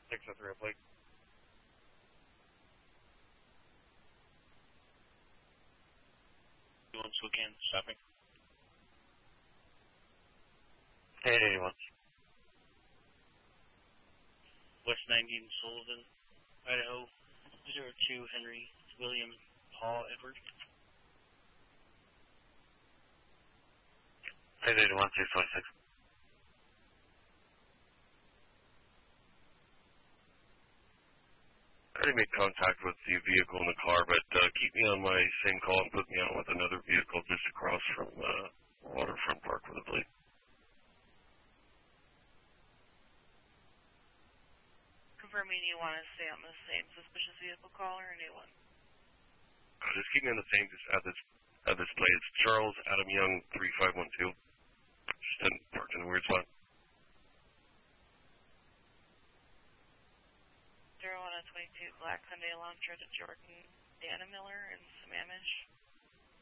603 plate. You want Spokane, stopping? 881. West 90 Sullivan, Idaho, 02 Henry, William, Paul, Edward. 881, 626. I already made contact with the vehicle in the car, but keep me on my same call and put me on with another vehicle just across from Waterfront Park with a plate. Confirming you want to stay on the same suspicious vehicle call or a new one? Just keep me on the same, just add this plate. It's Charles Adam Young 3512. Just parked in a weird spot. 0122 Black Hyundai Elantra to Jordan